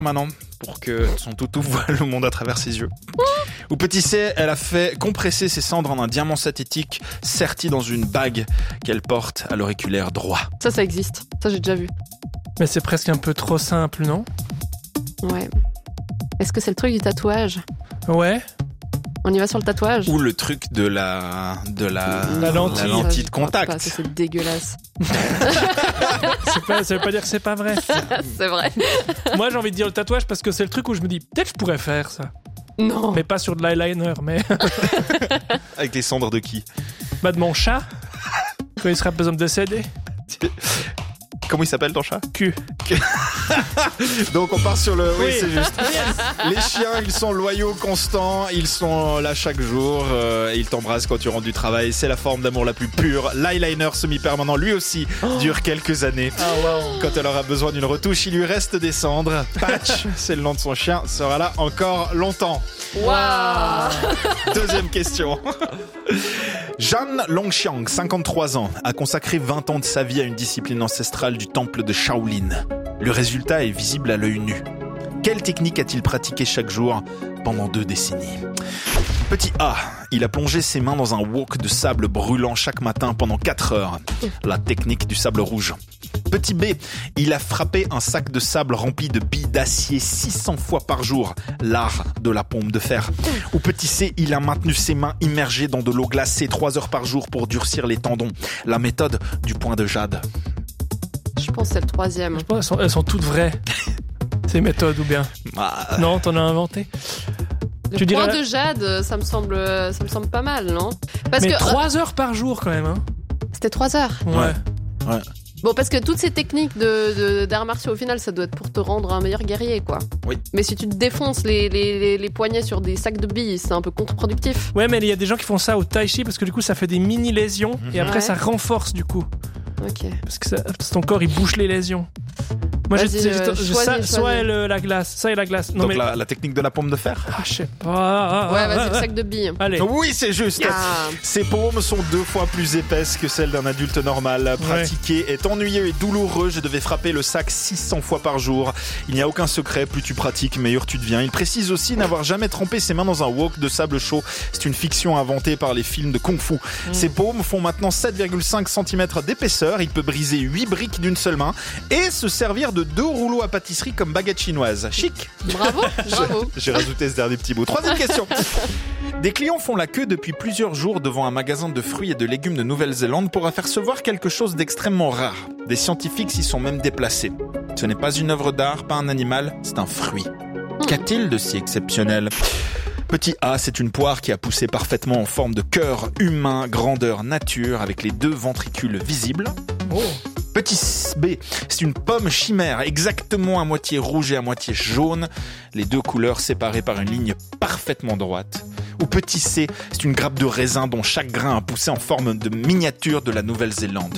maintenant pour que son toutou voit le monde à travers ses yeux. Ou petit C, elle a fait compresser ses cendres en un diamant synthétique serti dans une bague qu'elle porte à l'auriculaire droit. Ça existe. Ça, j'ai déjà vu. Mais c'est presque un peu trop simple, non ? Ouais. Est-ce que c'est le truc du tatouage ? Ouais. On y va sur le tatouage ? Ou le truc de la lentille. la lentille de Ça, je crois contact. pas, ça, c'est dégueulasse. Ça veut pas dire que c'est pas vrai. C'est vrai. Moi, j'ai envie de dire le tatouage parce que c'est le truc où je me dis, peut-être je pourrais faire ça. Non. Mais pas sur de l'eyeliner, mais Avec les cendres de qui ? de mon chat, quand il sera besoin de décéder. Comment il s'appelle ton chat ? Cul. Donc on part sur le... Oui, Oui. c'est juste. Les chiens, ils sont loyaux, constants, ils sont là chaque jour, et ils t'embrassent quand tu rentres du travail. C'est la forme d'amour la plus pure. L'eyeliner semi-permanent, lui aussi, dure quelques années. Quand elle aura besoin d'une retouche, il lui reste des cendres. Patch, c'est le nom de son chien, sera là encore longtemps. Waouh. Deuxième question. Zhan Longxiang, 53 ans, a consacré 20 ans de sa vie à une discipline ancestrale du temple de Shaolin. Le résultat est visible à l'œil nu. Quelle technique a-t-il pratiqué chaque jour pendant 2 décennies ? Petit A, il a plongé ses mains dans un wok de sable brûlant chaque matin pendant 4 heures. La technique du sable rouge. Petit B, il a frappé un sac de sable rempli de billes d'acier 600 fois par jour. L'art de la pompe de fer. Ou petit C, il a maintenu ses mains immergées dans de l'eau glacée 3 heures par jour pour durcir les tendons. La méthode du point de jade. Je pense que c'est le troisième. Je pense qu'elles sont toutes vraies. Ces méthodes ou bien. Non, t'en as inventé. Le Tu point dirais- de jade, ça me semble pas mal, non ? Parce Mais que 3 heures par jour quand même, hein. c'était 3 heures. Ouais. Bon, parce que toutes ces techniques d'arts martiaux, au final, ça doit être pour te rendre un meilleur guerrier, quoi. Oui. Mais si tu te défonces les poignets sur des sacs de billes, c'est un peu contre-productif. Ouais, mais il y a des gens qui font ça au tai chi parce que du coup ça fait des mini lésions et après Ouais. ça renforce du coup. Ok. Parce que ton corps il bouche les lésions. Moi Vas-y, choisis. soit la glace, ça et la glace. Non Donc mais la technique de la pompe de fer ? ah, je sais pas. Ouais, vas-y, le sac de billes. Allez. Oui, c'est juste. Ah. Ses paumes sont 2 fois plus épaisses que celles d'un adulte normal. Pratiquer est ennuyeux et douloureux. Je devais frapper le sac 600 fois par jour. Il n'y a aucun secret. Plus tu pratiques, meilleur tu deviens. Il précise aussi n'avoir jamais trempé ses mains dans un wok de sable chaud. C'est une fiction inventée par les films de kung-fu. Ses paumes font maintenant 7,5 cm d'épaisseur. Il peut briser 8 briques d'une seule main et se servir de 2 rouleaux à pâtisserie comme baguette chinoise. Chic. Bravo, bravo. J'ai rajouté ce dernier petit bout. Troisième question. Des clients font la queue depuis plusieurs jours devant un magasin de fruits et de légumes de Nouvelle-Zélande pour apercevoir quelque chose d'extrêmement rare. Des scientifiques s'y sont même déplacés. Ce n'est pas une œuvre d'art, pas un animal, c'est un fruit. Qu'a-t-il de si exceptionnel ? Petit A, c'est une poire qui a poussé parfaitement en forme de cœur humain, grandeur nature, avec les 2 ventricules visibles. Oh. Petit B, c'est une pomme chimère, exactement à moitié rouge et à moitié jaune, les 2 couleurs séparées par une ligne parfaitement droite. Ou petit C, c'est une grappe de raisin dont chaque grain a poussé en forme de miniature de la Nouvelle-Zélande.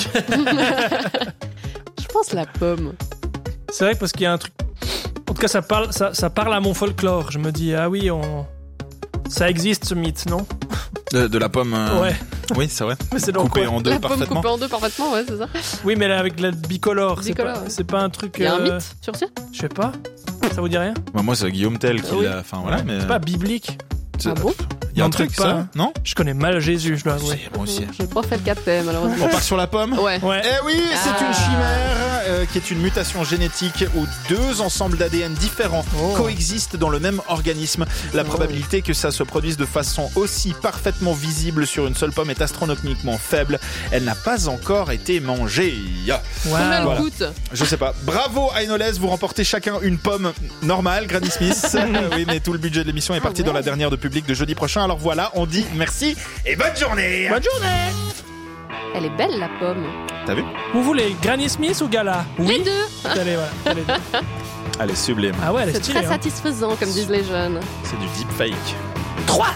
Je pense la pomme. C'est vrai que parce qu'il y a un truc. En tout cas, ça parle à mon folklore. Je me dis ah oui, ça existe ce mythe, non ? De la pomme. Ouais. Oui, c'est vrai. Mais c'est donc Coupée quoi en 2 La pomme parfaitement. coupée en 2 parfaitement, ouais, c'est ça. Oui, mais là, avec la bicolore, Bicolore, ouais. c'est pas un truc. Il y a un mythe sur ça ? Je sais pas. Ça vous dit rien ? Bah, moi, c'est Guillaume Tell qui Oui. l'a. Enfin voilà, mais. C'est pas biblique. Ah bon ? Il y a un Non, truc, peut-être pas, ça hein. Non ? Je connais mal Jésus, je dois avouer. Moi aussi. Je n'ai pas fait le capet, malheureusement. On part sur la pomme ? Ouais. Ouais. Eh oui, c'est Ah. une chimère qui est une mutation génétique où 2 ensembles d'ADN différents coexistent dans le même organisme. La probabilité que ça se produise de façon aussi parfaitement visible sur une seule pomme est astronomiquement faible. Elle n'a pas encore été mangée. Combien elle Voilà. coûte ? Je sais pas. Bravo Ainoles, vous remportez chacun une pomme normale, Granny Smith. Oui, mais tout le budget de l'émission est parti dans la dernière de public de jeudi prochain. Alors voilà, on dit merci et bonne journée. Bonne journée. Elle est belle, la pomme. T'as vu ? Vous voulez Granny Smith ou Gala ? Les deux. Allez, voilà. Allez. Elle est sublime. Ah ouais, elle est C'est stylée. très satisfaisant, comme disent les jeunes. C'est du deepfake. 3